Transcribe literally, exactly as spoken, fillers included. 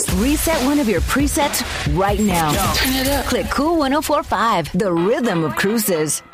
Reset one of your presets right now. Turn it up. Click Cool ten forty-five, the rhythm of cruises.